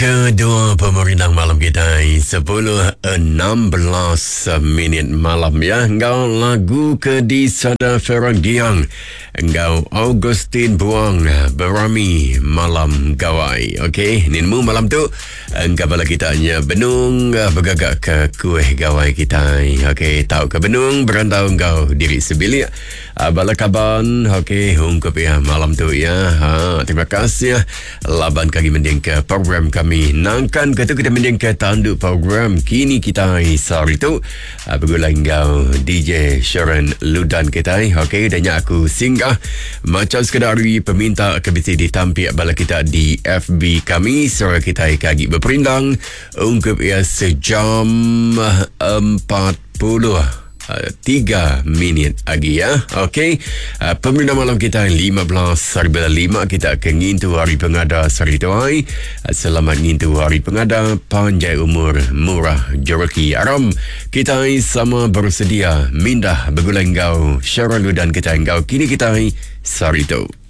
Kedua pemerintah malam kita 10.16 minit malam ya. Engkau lagu ke di Sada Feragiang. Engkau Augustin Buang Berami Malam Gawai. Okey, ninmu malam tu engkau bala kita hanya benung bergagak ke kuih gawai kita. Okey, tahu ke benung berantau engkau diri sebilik. Bala kaban. Okey, ungkap ya malam tu ya. Terima kasih ya. Laban kaki mending ke program kami nangkan kata kita mending ke tanduk program kini kita sari tu bergulai engkau DJ Sharon Ludan kita. Okey, dan aku singgah macam sekadari peminta kebisi ditampik bala kita di FB kami suara kita kagi berperindang ungkap ia sejam 3 minit lagi ya. Okey, pemerintah malam kita 15.5 kita akan ngintu hari pengada sari tuai. Selamat ngintu hari pengada, panjang umur, murah jereki aram. Kita sama bersedia mindah bergulai engkau Syarul dan kita engkau kini kita sari tu.